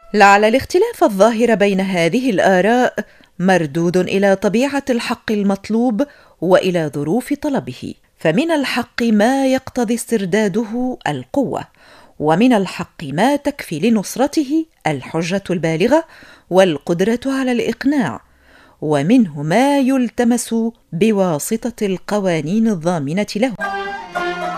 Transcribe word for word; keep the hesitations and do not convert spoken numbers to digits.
لعل الاختلاف الظاهر بين هذه الآراء مردود إلى طبيعة الحق المطلوب وإلى ظروف طلبه، فمن الحق ما يقتضي استرداده القوة، ومن الحق ما تكفي لنصرته الحجة البالغة والقدرة على الإقناع، ومنه ما يلتمس بواسطة القوانين الضامنة له.